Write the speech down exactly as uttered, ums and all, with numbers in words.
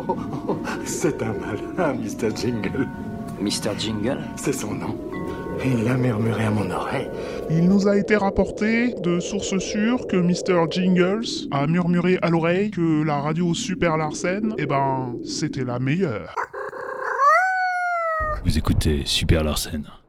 oh, oh, c'est un malin, mister Jingle. mister Jingle? C'est son nom. Il a murmuré à mon oreille. Il nous a été rapporté de sources sûres que mister Jingles a murmuré à l'oreille que la radio Super Larsen, eh ben, c'était la meilleure. Vous écoutez Super Larsen.